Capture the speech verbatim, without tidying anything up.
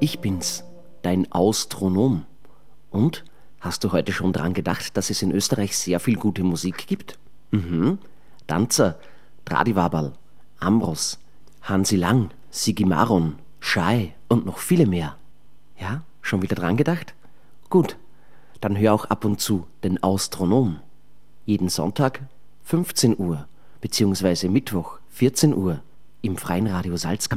Ich bin's, dein Austronom. Und? Hast du heute schon dran gedacht, dass es in Österreich sehr viel gute Musik gibt? Mhm. Danzer, Tradivaberl, Ambros, Hansi Lang, Sigi Maron, Schei und noch viele mehr. Ja, schon wieder dran gedacht? Gut, dann hör auch ab und zu den Austronom. Jeden Sonntag fünfzehn Uhr, beziehungsweise Mittwoch vierzehn Uhr im Freien Radio Salzkammer.